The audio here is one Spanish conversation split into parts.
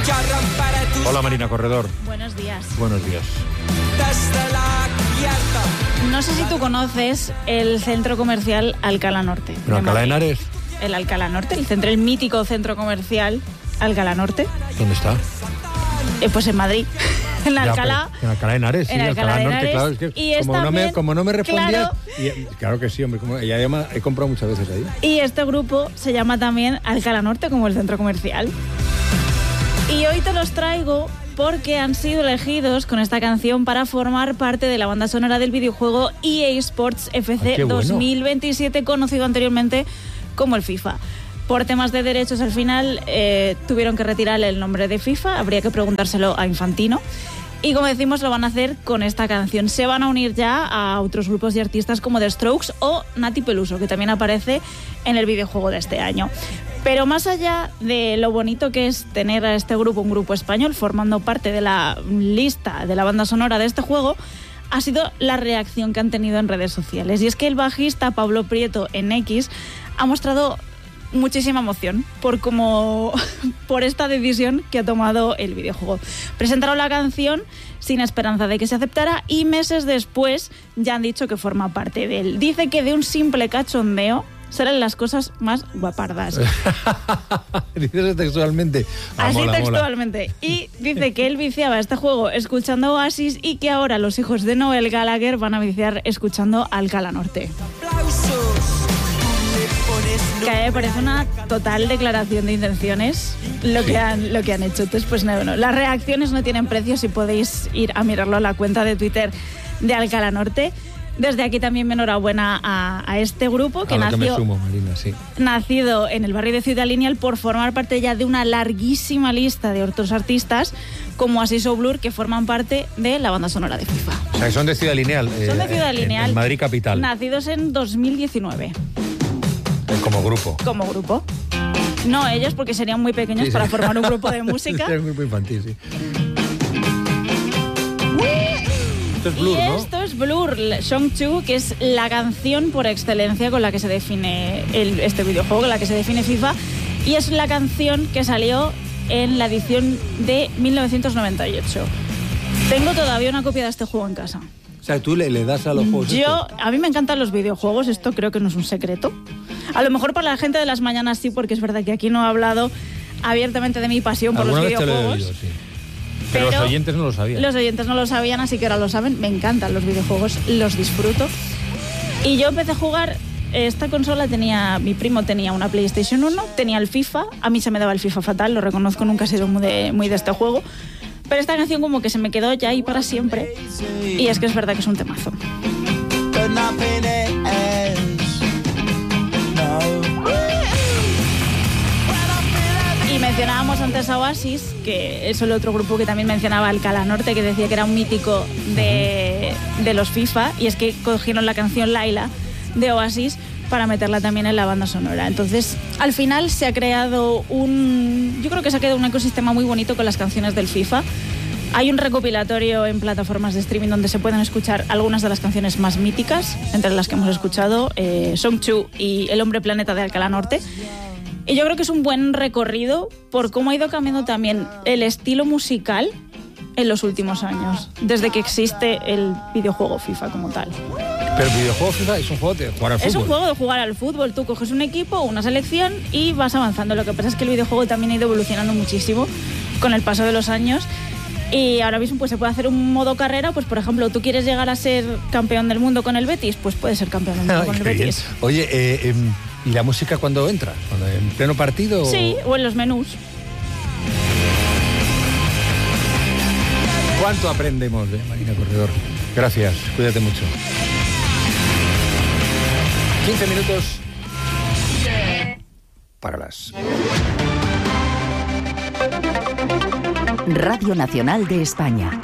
Hola Marina Corredor. Buenos días. Buenos días. No sé si tú conoces el centro comercial Alcalá Norte. ¿Pero Alcalá de Henares? El Alcalá Norte, el mítico centro comercial Alcalá Norte. ¿Dónde está? Pues en Madrid. En Alcalá. En Alcalá de Henares, sí, en Alcalá Norte, claro. Es que y como no me respondía. Claro, Claro que sí, hombre. Ella llama, he comprado muchas veces ahí. Y este grupo se llama también Alcalá Norte, como el centro comercial. Y hoy te los traigo porque han sido elegidos con esta canción para formar parte de la banda sonora del videojuego EA Sports FC 2027, conocido anteriormente como el FIFA. Por temas de derechos, al final tuvieron que retirar el nombre de FIFA, habría que preguntárselo a Infantino. Y como decimos, lo van a hacer con esta canción. Se van a unir ya a otros grupos y artistas como The Strokes o Nati Peluso, que también aparece en el videojuego de este año. Pero más allá de lo bonito que es tener a este grupo, un grupo español, formando parte de la lista de la banda sonora de este juego, ha sido la reacción que han tenido en redes sociales. Y es que el bajista Pablo Prieto en X ha mostrado muchísima emoción por esta decisión que ha tomado el videojuego. Presentaron la canción sin esperanza de que se aceptara y meses después ya han dicho que forma parte de él. Dice que de un simple cachondeo serán las cosas más guapardas. Dices textualmente. Así mola, textualmente. Mola. Y dice que él viciaba este juego escuchando Oasis y que ahora los hijos de Noel Gallagher van a viciar escuchando Alcalá Norte. Que me parece una total declaración de intenciones lo que han hecho. Entonces, pues no, las reacciones no tienen precio si podéis ir a mirarlo a la cuenta de Twitter de Alcalá Norte. Desde aquí también mi enhorabuena a este grupo que nacido en el barrio de Ciudad Lineal por formar parte ya de una larguísima lista de otros artistas como Oasis o Blur que forman parte de la banda sonora de FIFA. O sea, que son de Ciudad Lineal. Son de Ciudad Lineal. En Madrid capital. Nacidos en 2019. Como grupo. Como grupo. No ellos, porque serían muy pequeños para formar un grupo de música. Sería un grupo infantil, sí. Esto es Blur, ¿no? Esto es Blur, Song 2, que es la canción por excelencia con la que se define este videojuego, con la que se define FIFA. Y es la canción que salió en la edición de 1998. Tengo todavía una copia de este juego en casa. O sea, tú le das a los juegos. A mí me encantan los videojuegos, esto creo que no es un secreto. A lo mejor para la gente de las mañanas sí, porque es verdad que aquí no he hablado abiertamente de mi pasión por los videojuegos. Te lo he oído, sí. Pero los oyentes no lo sabían. Los oyentes no lo sabían, así que ahora lo saben. Me encantan los videojuegos, los disfruto. Y yo empecé a jugar, esta consola mi primo tenía una PlayStation 1, tenía el FIFA, a mí se me daba el FIFA fatal, lo reconozco, nunca he sido muy de este juego. Pero esta canción como que se me quedó ya ahí para siempre. Y es que es verdad que es un temazo. Y mencionábamos antes a Oasis, que es el otro grupo que también mencionaba Alcalá Norte, que decía que era un mítico de los FIFA. Y es que cogieron la canción Laila de Oasis para meterla también en la banda sonora. Entonces, al final se ha creado yo creo que se ha creado un ecosistema muy bonito con las canciones del FIFA. Hay un recopilatorio en plataformas de streaming donde se pueden escuchar algunas de las canciones más míticas, entre las que hemos escuchado Song 2 y El Hombre Planeta de Alcalá Norte. Y yo creo que es un buen recorrido por cómo ha ido cambiando también el estilo musical en los últimos años, desde que existe el videojuego FIFA como tal. Pero el videojuego FIFA es un juego de jugar al fútbol. Es un juego de jugar al fútbol. Tú coges un equipo, una selección y vas avanzando. Lo que pasa es que el videojuego también ha ido evolucionando muchísimo con el paso de los años. Y ahora mismo pues se puede hacer un modo carrera. Pues por ejemplo, ¿tú quieres llegar a ser campeón del mundo con el Betis? Pues puedes ser campeón del mundo con el Betis. Oye, ¿y la música cuándo entra? ¿En pleno partido? Sí, o en los menús. ¿Cuánto aprendemos de Marina Corredor? Gracias, cuídate mucho. 15 minutos para las... Radio Nacional de España.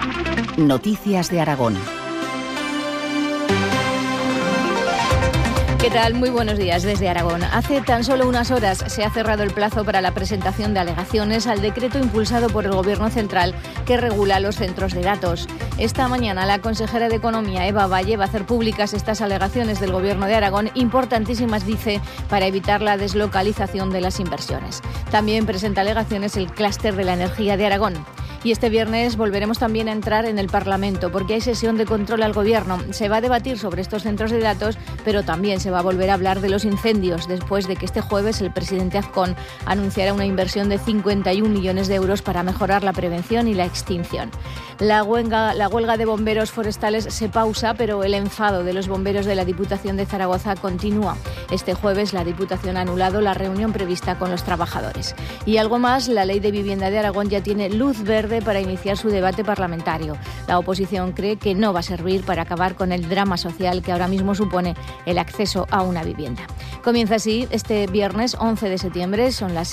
Noticias de Aragón. ¿Qué tal? Muy buenos días desde Aragón. Hace tan solo unas horas se ha cerrado el plazo para la presentación de alegaciones al decreto impulsado por el Gobierno central que regula los centros de datos. Esta mañana la consejera de Economía, Eva Valle, va a hacer públicas estas alegaciones del Gobierno de Aragón, importantísimas, dice, para evitar la deslocalización de las inversiones. También presenta alegaciones el clúster de la energía de Aragón. Y este viernes volveremos también a entrar en el Parlamento porque hay sesión de control al Gobierno. Se va a debatir sobre estos centros de datos, pero también se va a volver a hablar de los incendios después de que este jueves el presidente Azcón anunciara una inversión de 51 millones de euros para mejorar la prevención y la extinción. La huelga de bomberos forestales se pausa, pero el enfado de los bomberos de la Diputación de Zaragoza continúa. Este jueves la Diputación ha anulado la reunión prevista con los trabajadores. Y algo más, la Ley de Vivienda de Aragón ya tiene luz verde para iniciar su debate parlamentario. La oposición cree que no va a servir para acabar con el drama social que ahora mismo supone el acceso a una vivienda. Comienza así este viernes 11 de septiembre, son las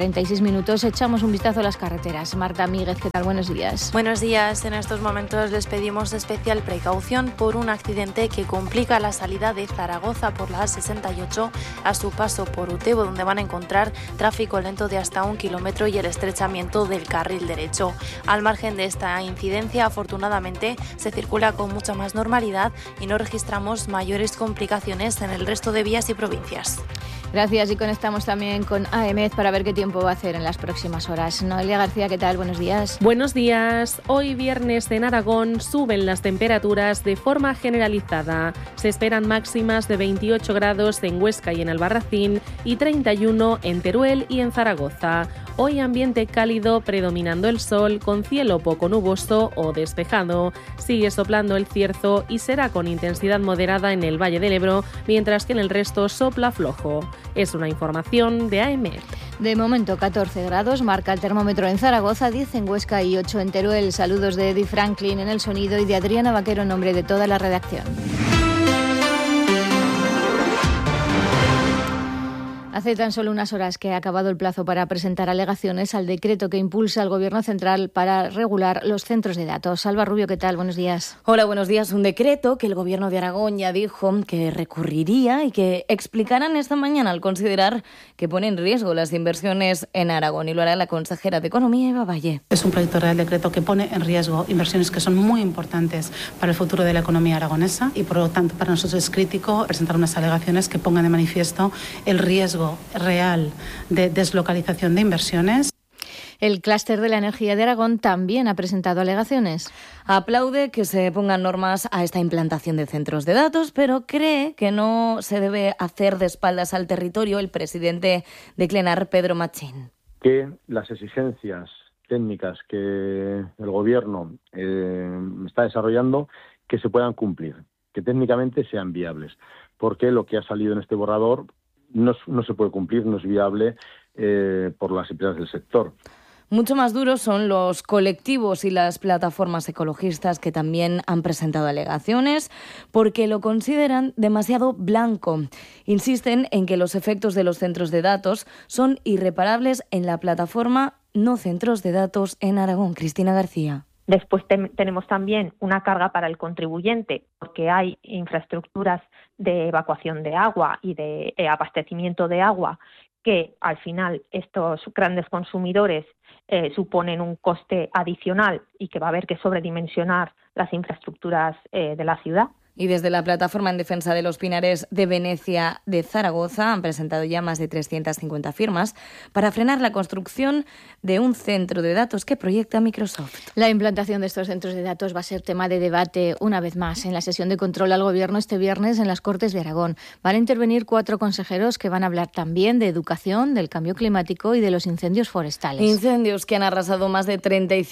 7:46. Echamos un vistazo a las carreteras. Marta Míguez, ¿qué tal? Buenos días. Buenos días. En estos momentos les pedimos especial precaución por un accidente que complica la salida de Zaragoza por la A68 a su paso por Utebo, donde van a encontrar tráfico lento de hasta 1 kilómetro y el estrechamiento del carril derecho. Al margen de esta incidencia, afortunadamente, se circula con mucha más normalidad y no registramos mayores complicaciones en el resto de vías y provincias. Gracias, y conectamos también con AEMET para ver qué tiempo va a hacer en las próximas horas. Noelia García, ¿qué tal? Buenos días. Buenos días. Hoy viernes en Aragón suben las temperaturas de forma generalizada. Se esperan máximas de 28 grados en Huesca y en Albarracín y 31 en Teruel y en Zaragoza. Hoy ambiente cálido predominando el sol con cielo poco nuboso o despejado. Sigue soplando el cierzo y será con intensidad moderada en el Valle del Ebro, mientras que en el resto sopla flojo. Es una información de AEMET. De momento 14 grados marca el termómetro en Zaragoza, 10 en Huesca y 8 en Teruel. Saludos de Eddie Franklin en el sonido y de Adriana Vaquero en nombre de toda la redacción. Hace tan solo unas horas que ha acabado el plazo para presentar alegaciones al decreto que impulsa el Gobierno central para regular los centros de datos. Alba Rubio, ¿qué tal? Buenos días. Hola, buenos días. Un decreto que el Gobierno de Aragón ya dijo que recurriría y que explicarán esta mañana al considerar que pone en riesgo las inversiones en Aragón. Y lo hará la consejera de Economía, Eva Valle. Es un proyecto de Real Decreto que pone en riesgo inversiones que son muy importantes para el futuro de la economía aragonesa y, por lo tanto, para nosotros es crítico presentar unas alegaciones que pongan de manifiesto el riesgo real de deslocalización de inversiones. El clúster de la energía de Aragón también ha presentado alegaciones. Aplaude que se pongan normas a esta implantación de centros de datos, pero cree que no se debe hacer de espaldas al territorio. El presidente de Clenar, Pedro Machín. Que las exigencias técnicas que el Gobierno está desarrollando, que se puedan cumplir, que técnicamente sean viables, porque lo que ha salido en este borrador no se puede cumplir, no es viable por las empresas del sector. Mucho más duros son los colectivos y las plataformas ecologistas que también han presentado alegaciones porque lo consideran demasiado blanco. Insisten en que los efectos de los centros de datos son irreparables en la plataforma No Centros de Datos en Aragón. Cristina García. Después tenemos también una carga para el contribuyente, porque hay infraestructuras de evacuación de agua y de abastecimiento de agua que al final estos grandes consumidores suponen un coste adicional y que va a haber que sobredimensionar las infraestructuras de la ciudad. Y desde la Plataforma en Defensa de los Pinares de Venecia de Zaragoza han presentado ya más de 350 firmas para frenar la construcción de un centro de datos que proyecta Microsoft. La implantación de estos centros de datos va a ser tema de debate una vez más en la sesión de control al Gobierno este viernes en las Cortes de Aragón. Van a intervenir 4 consejeros que van a hablar también de educación, del cambio climático y de los incendios forestales. Incendios que han arrasado más de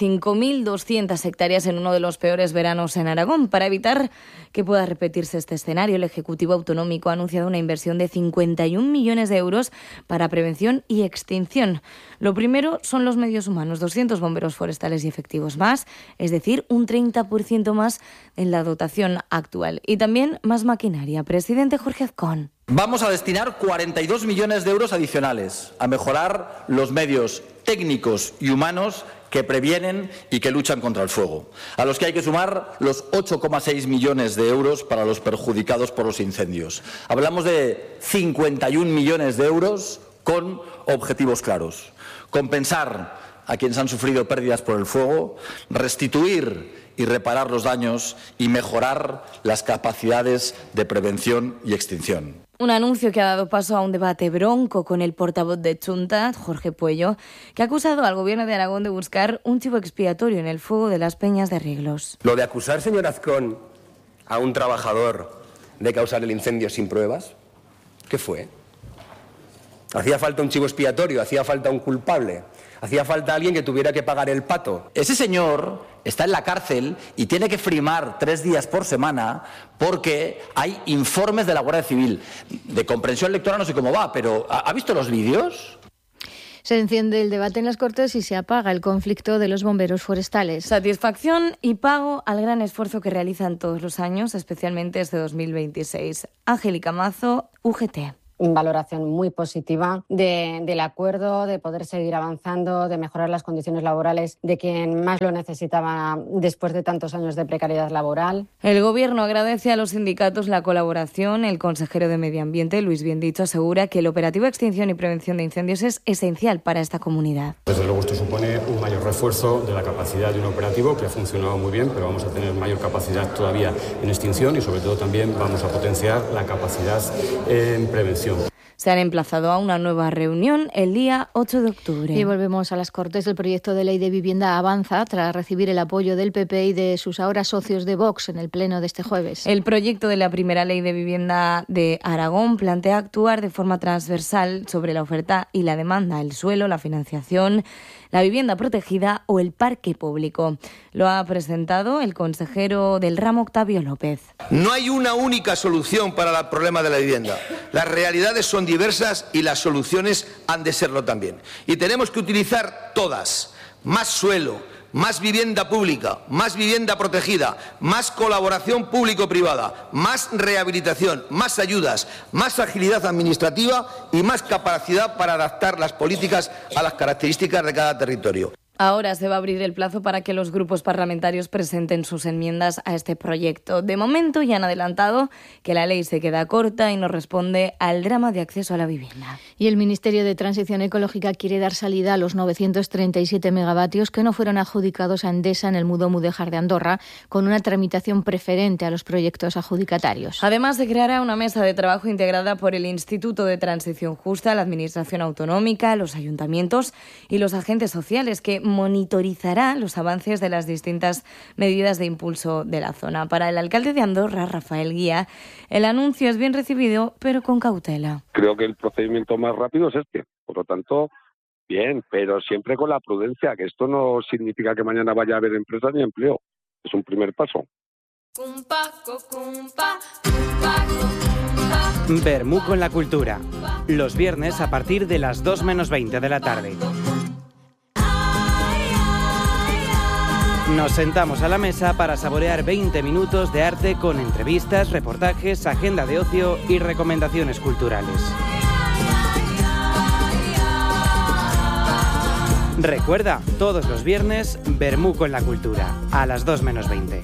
35.200 hectáreas en uno de los peores veranos en Aragón. Para evitar que pueda repetirse este escenario, el Ejecutivo Autonómico ha anunciado una inversión de 51 millones de euros para prevención y extinción. Lo primero son los medios humanos, 200 bomberos forestales y efectivos más, es decir, un 30% más en la dotación actual. Y también más maquinaria. Presidente Jorge Azcón. Vamos a destinar 42 millones de euros adicionales a mejorar los medios técnicos y humanos que previenen y que luchan contra el fuego, a los que hay que sumar los 8,6 millones de euros para los perjudicados por los incendios. Hablamos de 51 millones de euros con objetivos claros. Compensar a quienes han sufrido pérdidas por el fuego, restituir y reparar los daños y mejorar las capacidades de prevención y extinción. Un anuncio que ha dado paso a un debate bronco con el portavoz de Chunta, Jorge Puello, que ha acusado al Gobierno de Aragón de buscar un chivo expiatorio en el fuego de las peñas de Riglos. Lo de acusar, señor Azcón, a un trabajador de causar el incendio sin pruebas, ¿qué fue? ¿Hacía falta un chivo expiatorio? ¿Hacía falta un culpable? ¿Hacía falta alguien que tuviera que pagar el pato? Ese señor está en la cárcel y tiene que firmar 3 días por semana porque hay informes de la Guardia Civil. De comprensión lectora no sé cómo va, pero ¿ha visto los vídeos? Se enciende el debate en las Cortes y se apaga el conflicto de los bomberos forestales. Satisfacción y pago al gran esfuerzo que realizan todos los años, especialmente este 2026. Angélica Mazo, UGT. Valoración muy positiva del acuerdo, de poder seguir avanzando, de mejorar las condiciones laborales de quien más lo necesitaba después de tantos años de precariedad laboral. El Gobierno agradece a los sindicatos la colaboración. El consejero de Medio Ambiente, Luis Biendicho, asegura que el operativo de extinción y prevención de incendios es esencial para esta comunidad. Desde luego esto supone un mayor refuerzo de la capacidad de un operativo que ha funcionado muy bien, pero vamos a tener mayor capacidad todavía en extinción y sobre todo también vamos a potenciar la capacidad en prevención. Se han emplazado a una nueva reunión el día 8 de octubre. Y volvemos a las Cortes. El proyecto de ley de vivienda avanza tras recibir el apoyo del PP y de sus ahora socios de Vox en el pleno de este jueves. El proyecto de la primera ley de vivienda de Aragón plantea actuar de forma transversal sobre la oferta y la demanda, el suelo, la financiación, la vivienda protegida o el parque público. Lo ha presentado el consejero del ramo, Octavio López. No hay una única solución para el problema de la vivienda. Las realidades son diversas y las soluciones han de serlo también. Y tenemos que utilizar todas. Más suelo, más vivienda pública, más vivienda protegida, más colaboración público-privada, más rehabilitación, más ayudas, más agilidad administrativa y más capacidad para adaptar las políticas a las características de cada territorio. Ahora se va a abrir el plazo para que los grupos parlamentarios presenten sus enmiendas a este proyecto. De momento ya han adelantado que la ley se queda corta y no responde al drama de acceso a la vivienda. Y el Ministerio de Transición Ecológica quiere dar salida a los 937 megavatios que no fueron adjudicados a Endesa en el Mudó-Mudéjar de Andorra, con una tramitación preferente a los proyectos adjudicatarios. Además, se creará una mesa de trabajo integrada por el Instituto de Transición Justa, la Administración Autonómica, los ayuntamientos y los agentes sociales, que monitorizará los avances de las distintas medidas de impulso de la zona. Para el alcalde de Andorra, Rafael Guía, el anuncio es bien recibido, pero con cautela. Creo que el procedimiento más rápido es este. Por lo tanto, bien, pero siempre con la prudencia, que esto no significa que mañana vaya a haber empresas ni empleo. Es un primer paso. Vermú con la cultura. Los viernes a partir de las 2 menos 20 de la tarde. Nos sentamos a la mesa para saborear 20 minutos de arte con entrevistas, reportajes, agenda de ocio y recomendaciones culturales. Recuerda, todos los viernes, Vermú con la cultura, a las 2 menos 20.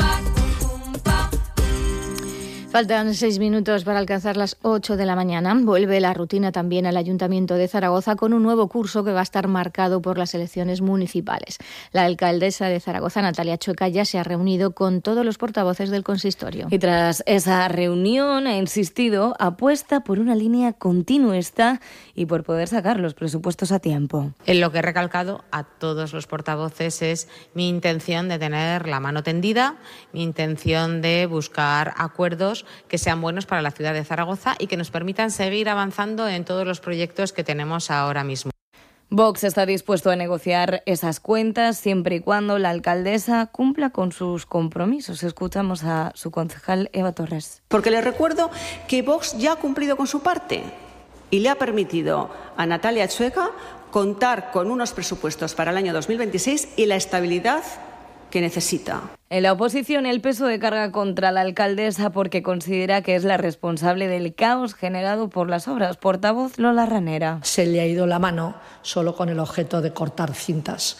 Faltan 6 minutos para alcanzar las 8 de la mañana. Vuelve la rutina también al Ayuntamiento de Zaragoza con un nuevo curso que va a estar marcado por las elecciones municipales. La alcaldesa de Zaragoza, Natalia Chueca, ya se ha reunido con todos los portavoces del consistorio. Y tras esa reunión ha insistido, apuesta por una línea continuista y por poder sacar los presupuestos a tiempo. En lo que he recalcado a todos los portavoces es mi intención de tener la mano tendida, mi intención de buscar acuerdos que sean buenos para la ciudad de Zaragoza y que nos permitan seguir avanzando en todos los proyectos que tenemos ahora mismo. Vox está dispuesto a negociar esas cuentas siempre y cuando la alcaldesa cumpla con sus compromisos. Escuchamos a su concejal Eva Torres. Porque les recuerdo que Vox ya ha cumplido con su parte y le ha permitido a Natalia Chueca contar con unos presupuestos para el año 2026 y la estabilidad que necesita. En la oposición, el PSOE carga contra la alcaldesa porque considera que es la responsable del caos generado por las obras. Portavoz Lola Ranera. Se le ha ido la mano solo con el objeto de cortar cintas.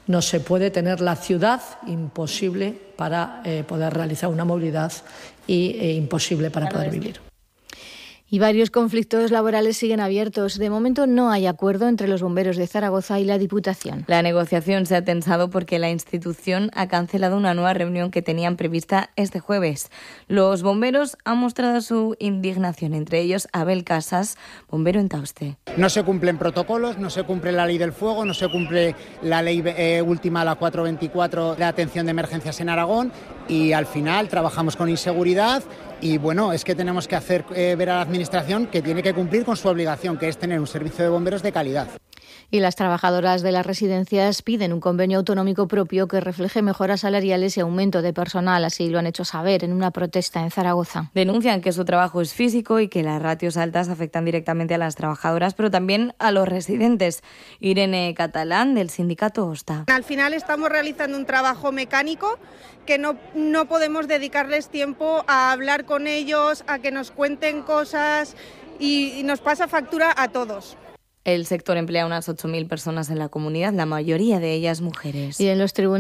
no se puede tener la ciudad imposible para poder realizar una movilidad y imposible para poder vivir. Y varios conflictos laborales siguen abiertos. De momento no hay acuerdo entre los bomberos de Zaragoza y la Diputación. La negociación se ha tensado porque la institución ha cancelado una nueva reunión que tenían prevista este jueves. Los bomberos han mostrado su indignación, entre ellos Abel Casas, bombero en Tauste. No se cumplen protocolos, no se cumple la ley del fuego, no se cumple la ley última, la 424, de atención de emergencias en Aragón, y al final trabajamos con inseguridad. Y bueno, es que tenemos que hacer ver a la Administración que tiene que cumplir con su obligación, que es tener un servicio de bomberos de calidad. Y las trabajadoras de las residencias piden un convenio autonómico propio que refleje mejoras salariales y aumento de personal. Así lo han hecho saber en una protesta en Zaragoza. Denuncian que su trabajo es físico y que las ratios altas afectan directamente a las trabajadoras, pero también a los residentes. Irene Catalán, del sindicato OSTA. Al final estamos realizando un trabajo mecánico que no podemos dedicarles tiempo a hablar con ellos, a que nos cuenten cosas, y nos pasa factura a todos. El sector emplea unas 8.000 personas en la comunidad, la mayoría de ellas mujeres. Y en los tribunales